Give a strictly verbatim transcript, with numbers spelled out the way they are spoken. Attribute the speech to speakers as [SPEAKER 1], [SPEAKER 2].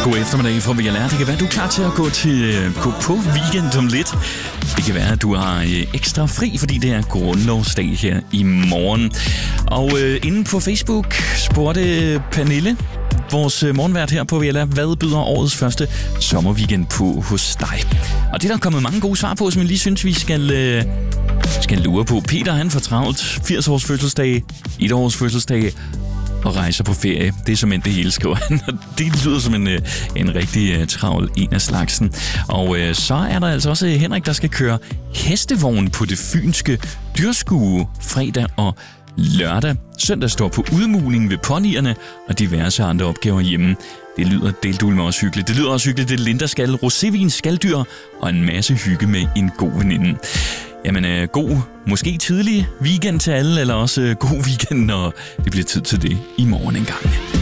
[SPEAKER 1] God eftermiddag fra V L R. Det kan være, du er klar til at gå, til, gå på weekend om lidt. Det kan være, at du har ekstra fri, fordi det er grundlovsdag her i morgen. Og øh, inde på Facebook spurgte Pernille, vores morgenvært her på V L R, hvad byder årets første sommerweekend på hos dig? Og det er der kommet mange gode svar på, som jeg lige synes, vi skal, øh, skal lure på. Peter, han får travlt. firs års fødselsdag, et års fødselsdag og rejser på ferie. Det er simpelthen det hele, skriver han. Det lyder som en, en rigtig uh, travl en af slagsen. Og uh, så er der altså også Henrik, der skal køre hestevogn på det fynske dyrskue fredag og lørdag. Søndag står på udmugning ved ponyerne og diverse andre opgaver hjemme. Det lyder deldul med også hyggeligt. Det lyder også hyggeligt. Det er Linda skal, rosévin, skalddyr og en masse hygge med en god veninde. Jamen, øh, god, måske tidlig weekend til alle, eller også øh, god weekend, når det bliver tid til det i morgen engang.